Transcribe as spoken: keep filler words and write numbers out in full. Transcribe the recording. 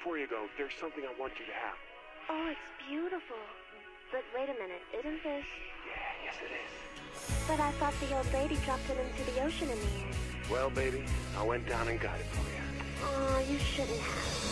before you go, there's something I want you to have. Oh, it's beautiful. But wait a minute, isn't this... Yeah, yes it is. But I thought the old lady dropped it into the ocean in the end. Well, baby, I went down and got it for you. Oh, you shouldn't have.